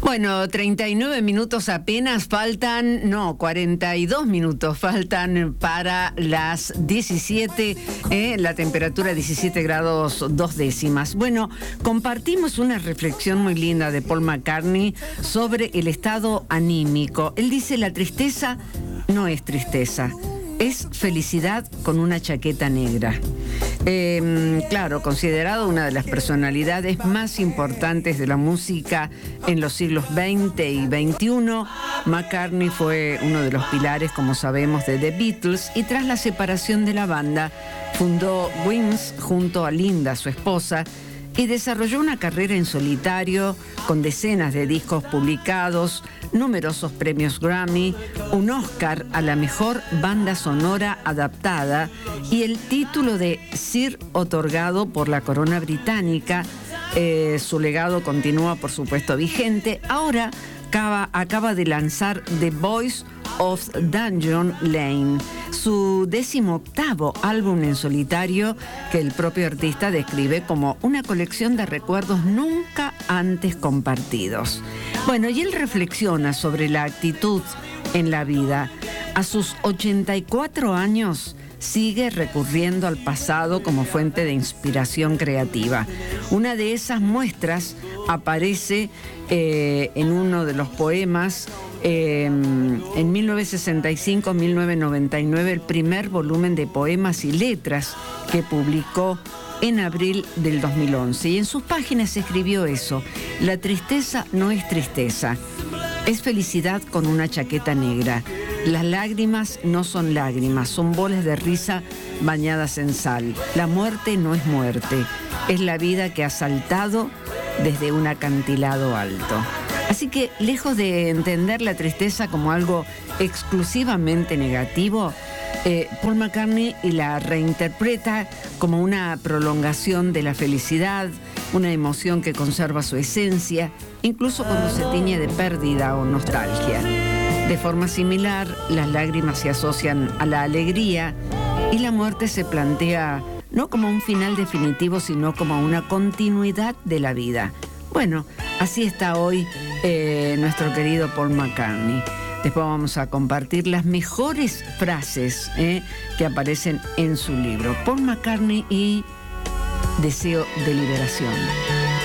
Bueno, 39 minutos apenas faltan, 42 minutos faltan para las 17, la temperatura 17 grados 2 décimas. Bueno, compartimos una reflexión muy linda de Paul McCartney sobre el estado anímico. Él dice: la tristeza no es tristeza, es felicidad con una chaqueta negra. Claro, considerado una de las personalidades más importantes de la música en los siglos XX y XXI, McCartney fue uno de los pilares, como sabemos, de The Beatles, y tras la separación de la banda, fundó Wings junto a Linda, su esposa, y desarrolló una carrera en solitario con decenas de discos publicados, numerosos premios Grammy, un Oscar a la mejor banda sonora adaptada y el título de Sir otorgado por la corona británica. Su legado continúa, por supuesto, vigente. Ahora acaba de lanzar The Voice of Dungeon Lane, su 18º álbum en solitario, que el propio artista describe como una colección de recuerdos nunca antes compartidos. Bueno, y él reflexiona sobre la actitud en la vida. A sus 84 años sigue recurriendo al pasado como fuente de inspiración creativa. Una de esas muestras aparece en uno de los poemas en 1965-1999, el primer volumen de poemas y letras que publicó en abril del 2011. Y en sus páginas escribió eso: la tristeza no es tristeza, es felicidad con una chaqueta negra. Las lágrimas no son lágrimas, son bolas de risa bañadas en sal. La muerte no es muerte, es la vida que ha saltado desde un acantilado alto. Así que, lejos de entender la tristeza como algo exclusivamente negativo, Paul McCartney la reinterpreta como una prolongación de la felicidad, una emoción que conserva su esencia, incluso cuando se tiñe de pérdida o nostalgia. De forma similar, las lágrimas se asocian a la alegría y la muerte se plantea no como un final definitivo, sino como una continuidad de la vida. Bueno, así está hoy nuestro querido Paul McCartney. Después vamos a compartir las mejores frases que aparecen en su libro. Paul McCartney y Deseo de Liberación.